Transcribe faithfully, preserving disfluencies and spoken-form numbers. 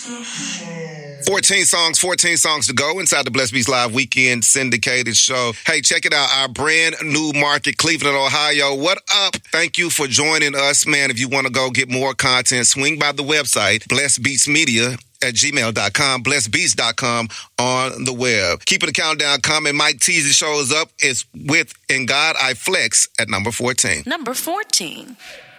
fourteen songs, fourteen songs to go inside the Blessed Beats Live Weekend syndicated show. Hey, check it out. Our brand new market, Cleveland, Ohio. What up? Thank you for joining us, man. If you want to go get more content, swing by the website, Blessed Beats Media at gmail dot com, blessed beats dot com on the web. Keeping the countdown coming. Mike Teasy shows up. It's with In God I Flex at number fourteen. Number fourteen.